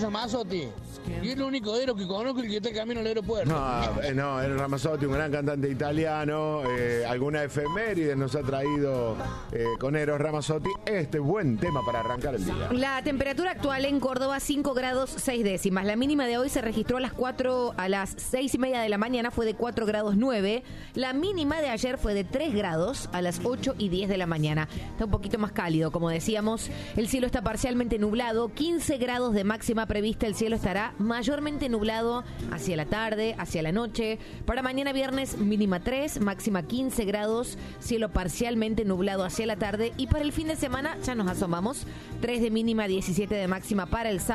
Ramazzotti. Y es el único héroe que conozco el que está camino al aeropuerto. No, el Ramazzotti, un gran cantante italiano. Alguna efeméride nos ha traído con Eros Ramazzotti este buen tema para arrancar el día. La temperatura actual en Córdoba, 5 grados 6 décimas. La mínima de hoy se registró a las 6 y media de la mañana, fue de 4 grados 9. La mínima de ayer fue de 3 grados a las 8 y 10 de la mañana. Está un poquito más cálido, como decíamos. El cielo está parcialmente nublado, 15 grados de máxima prevista. El cielo estará mayormente nublado hacia la tarde, hacia la noche. Para mañana viernes, mínima 3, máxima 15 grados, cielo parcialmente nublado hacia la tarde. Y para el fin de semana, ya nos asomamos, 3 de mínima, 17 de máxima para el sábado.